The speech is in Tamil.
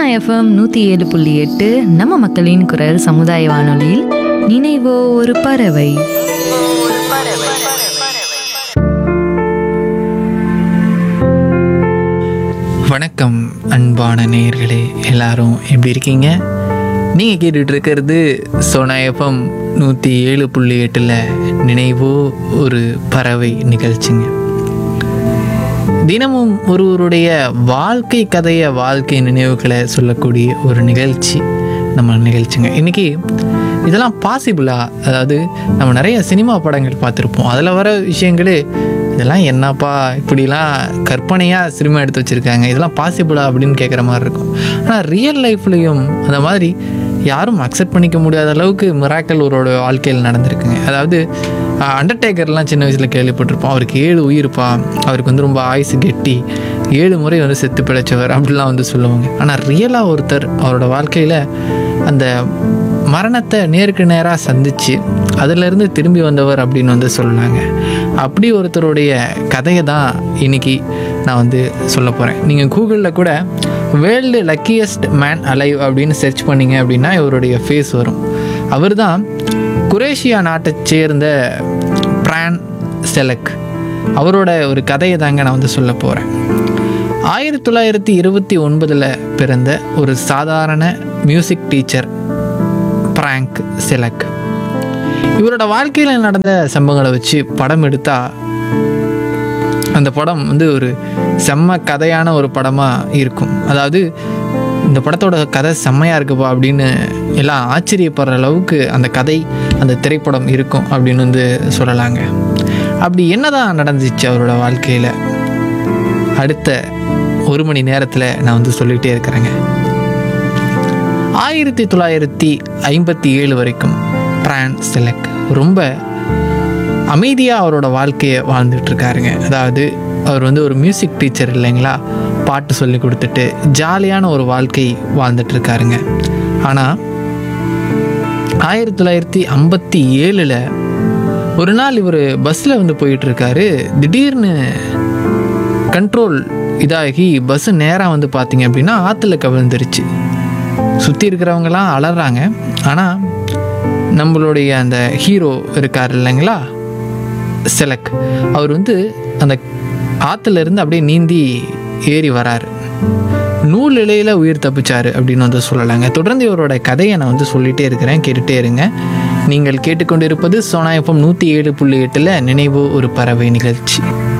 எஃப்எம் 107.8 நம்ம மக்களின் குரல் சமுதாய வானொலியில் நினைவோ ஒரு பறவை. வணக்கம் அன்பான நேயர்களே, எல்லாரும் எப்படி இருக்கீங்க? நீங்கள் கேட்டுட்டு இருக்கிறது சோனா எஃப்எம் 107.8 நினைவோ ஒரு பறவை நிகழ்ச்சிங்க. தினமும் ஒருவருடைய வாழ்க்கை கதையை, வாழ்க்கை நினைவுகளை சொல்லக்கூடிய ஒரு நிகழ்ச்சி நம்ம நிகழ்ச்சிங்க. இன்றைக்கி இதெல்லாம் பாசிபிளா? அதாவது நம்ம நிறைய சினிமா படங்கள் பார்த்துருப்போம், அதில் வர விஷயங்களே இதெல்லாம் என்னப்பா இப்படிலாம் கற்பனையாக சினிமா எடுத்து வச்சுருக்காங்க, இதெல்லாம் பாசிபிளா அப்படின்னு கேட்குற மாதிரி இருக்கும். ஆனால் ரியல் லைஃப்லேயும் அந்த மாதிரி யாரும் அக்செப்ட் பண்ணிக்க முடியாத அளவுக்கு மிராக்கல் ஒருவரோட வாழ்க்கையில் நடந்திருக்குங்க. அதாவது அண்டர்டேக்கர்லாம் சின்ன வயசில் கேள்விப்பட்டிருப்போம். அவருக்கு 7 உயிர்ப்பா, அவருக்கு வந்து ரொம்ப ஆயுசு கெட்டி 7 முறை வந்து செத்து பிழைச்சவர் அப்படிலாம் வந்து சொல்லுவாங்க. ஆனால் ரியலாக ஒருத்தர் அவரோட வாழ்க்கையில் அந்த மரணத்தை நேருக்கு நேராக சந்தித்து அதிலிருந்து திரும்பி வந்தவர் அப்படின்னு வந்து சொல்லலாங்க. அப்படி ஒருத்தருடைய கதையை தான் இன்றைக்கி நான் வந்து சொல்ல போகிறேன். நீங்கள் கூகுளில் கூட வேர்ல்டு லக்கியஸ்ட் மேன் அலைவ் அப்படின்னு சர்ச் பண்ணிங்க அப்படின்னா இவருடைய ஃபேஸ் வரும். அவர் தான் குரேஷியா நாட்டை சேர்ந்த பிரான் செலக். அவரோட ஒரு கதையை தாங்க நான் வந்து சொல்ல போகிறேன். 1929 பிறந்த ஒரு சாதாரண மியூசிக் டீச்சர் பிராங்க் செலக். இவரோட வாழ்க்கையில் நடந்த சம்பவங்களை வச்சு படம் எடுத்தால் அந்த படம் வந்து ஒரு செம்ம கதையான ஒரு படமாக இருக்கும். அதாவது இந்த படத்தோட கதை செம்மையாக இருக்குப்பா அப்படின்னு எல்லாம் ஆச்சரியப்படுற அளவுக்கு அந்த கதை, அந்த திரைப்படம் இருக்கும் அப்படின்னு வந்து சொல்லலாங்க. அப்படி என்னதான் நடந்துச்சு அவரோட வாழ்க்கையில் அடுத்த 1 மணி நேரத்தில் நான் வந்து சொல்லிகிட்டே இருக்கிறேங்க. 1957 வரைக்கும் பிரான் செலக் ரொம்ப அமைதியாக அவரோட வாழ்க்கையை வாழ்ந்துட்டுருக்காருங்க. அதாவது அவர் வந்து ஒரு மியூசிக் டீச்சர் இல்லைங்களா, பாட்டு சொல்லி கொடுத்துட்டு ஜாலியான ஒரு வாழ்க்கை வாழ்ந்துட்டுருக்காருங்க. ஆனால் 1957 ஒரு நாள் இவர் பஸ்ஸில் வந்து போயிட்டுருக்காரு. திடீர்னு கண்ட்ரோல் இதாகி பஸ்ஸு நேராக வந்து பார்த்திங்க அப்படின்னா ஆற்றுல கவிழ்ந்துருச்சு. சுற்றி இருக்கிறவங்களாம் அலறாங்க. ஆனால் நம்மளுடைய அந்த ஹீரோ இருக்கார் இல்லைங்களா செலக், அவர் வந்து அந்த ஆற்றுலேருந்து அப்படியே நீந்தி ஏறி வராரு. நூல் இலையில் உயிர் தப்பிச்சார் அப்படின்னு வந்து சொல்லலாங்க. தொடர்ந்து இவரோட கதையை நான் வந்து சொல்லிகிட்டே இருக்கிறேன், கேட்டுகிட்டே இருங்க. நீங்கள் கேட்டுக்கொண்டிருப்பது சோனா எஃப்எம் 107.8 நினைவு ஒரு பறவை நிகழ்ச்சி.